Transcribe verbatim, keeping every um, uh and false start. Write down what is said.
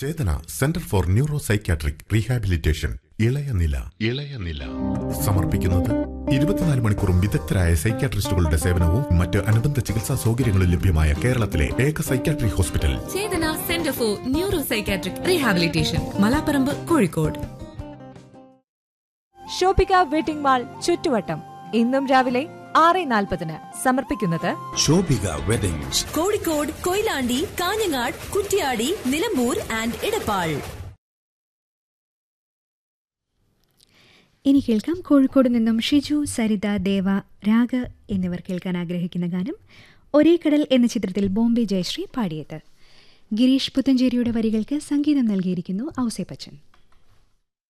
Chetana centre for neuro psychiatric rehabilitation ഇളയനില ഇളയനില സമർപ്പിക്കുന്നത് ഇരുപത്തിനാല് മണിക്കൂറും വിദഗ്ധരായ സൈക്യാട്രിസ്റ്റുകളുടെ സേവനവും മറ്റ് അനുബന്ധ ചികിത്സാ സൗകര്യങ്ങളും ലഭ്യമായ കേരളത്തിലെ ഏക psychiatric hospital Chetana centre for neuro psychiatric rehabilitation Malaparamba Kozhikode. Shoppika wedding mall ചുറ്റുവട്ടം ഇന്നും രാവിലെ ആറ് നാൽപ്പതിന് സമർപ്പിക്കുന്നത് ശോഭിക വെഡിങ്സ് കോഴിക്കോട്, കൊയിലാണ്ടി, കാഞ്ഞങ്ങാട്, കുറ്റ്യാടി, നിലമ്പൂർ ആൻഡ് ഇടപ്പാൾ. ഇനി കേൾക്കാം കോഴിക്കോട് നിന്നും ഷിജു, സരിത, ദേവ, രാഗ എന്നിവർ കേൾക്കാൻ ആഗ്രഹിക്കുന്ന ഗാനം ഒരേ കടൽ എന്ന ചിത്രത്തിൽ ബോംബെ ജയശ്രീ പാടിയത്. ഗിരീഷ് പുത്തഞ്ചേരിയുടെ വരികൾക്ക് സംഗീതം നൽകിയിരിക്കുന്നു ഔസേപ്പച്ചൻ.